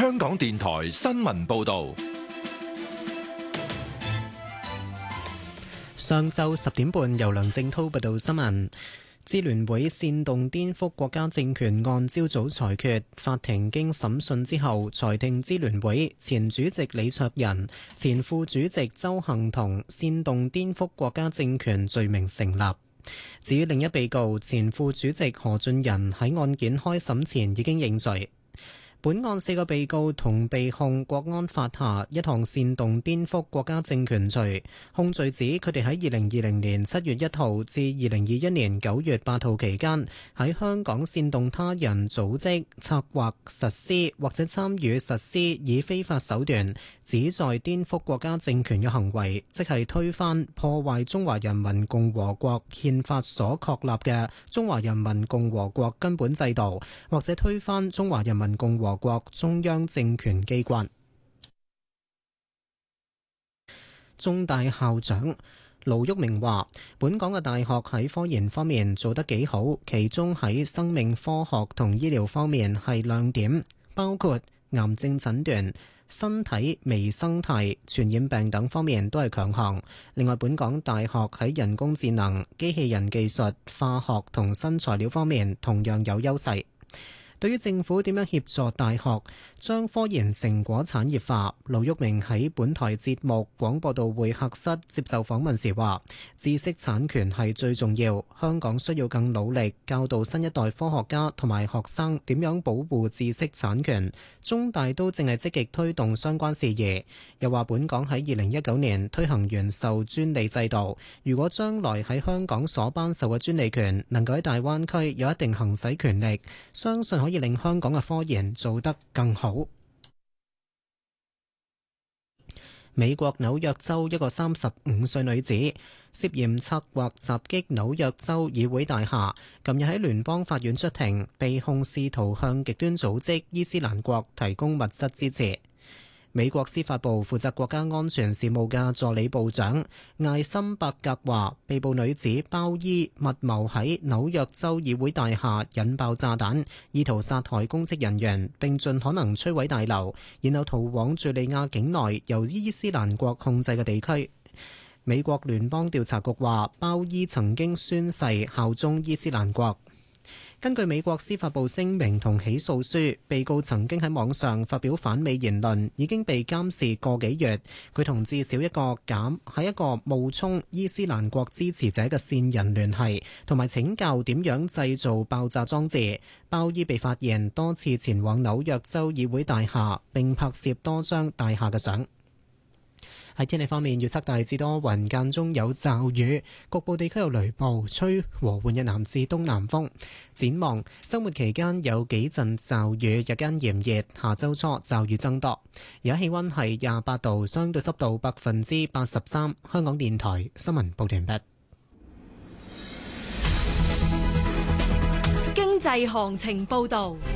香港電台新聞報道。 上晝10點半，由梁正滔報道新聞。支聯會煽動顛覆國家政權案朝早裁決，法庭經審訊之後裁定支聯會前主席李卓人、前副主席鄒幸彤煽動顛覆國家政權罪名成立。至於另一被告前副主席何俊仁喺案件開審前已經認罪。本案4個被告同被控國安法下一項煽動顛覆國家政權罪，控罪指佢哋喺2020年7月1號至2021年9月8號期間，喺香港煽動他人組織、策劃、實施或者參與實施以非法手段旨在顛覆國家政權嘅行為，即係推翻、破壞中華人民共和國憲法所確立嘅中華人民共和國根本制度，或者推翻中華人民共和國中央政權機關。中大校長盧煜明話，本港嘅大學喺科研方面做得幾好，其中喺生命科學同醫療方面係亮點，包括癌症診斷、身體微生態、傳染病等方面都係強項。另外，本港大學喺人工智能、機器人技術、化學同新材料方面同樣有優勢。對於政府點樣協助大學將科研成果產業化，盧煜明喺本台節目廣播道會客室接受訪問時話：知識產權係最重要，香港需要更努力教導新一代科學家同埋學生點樣保護知識產權。中大都正係積極推動相關事宜。又話本港喺2019年推行原授專利制度，如果將來喺香港所頒授嘅專利權能夠喺大灣區有一定行使權力，相信可以令香港嘅科研做得更好。美國紐約州一個35歲女子涉嫌策劃襲擊紐約州議會大廈，近日喺聯邦法院出庭，被控試圖向極端組織伊斯蘭國提供物質支持。美國司法部負責國家安全事務嘅助理部長艾森伯格話，被捕女子包衣密謀喺紐約州議會大廈引爆炸彈，意圖殺害公職人員，並盡可能摧毀大樓，然後逃往敘利亞境內由伊斯蘭國控制嘅地區。美國聯邦調查局話，包衣曾經宣誓效忠伊斯蘭國。根據美國司法部聲明同起訴書，被告曾經喺網上發表反美言論，已經被監視個幾月。佢同至少一個喺一個冒充伊斯蘭國支持者嘅線人聯繫，同埋請教點樣製造爆炸裝置。包伊被發現多次前往紐約州議會大廈，並拍攝多張大廈嘅相。喺天氣方面，預測大致多雲，間中有驟雨，局部地區有雷暴，吹和緩嘅南至東南風。展望週末期間有幾陣驟雨，日間炎熱，下週初驟雨增多。而家氣溫係28度，相對濕度83%。香港電台新聞報道完畢。 經濟行情報導。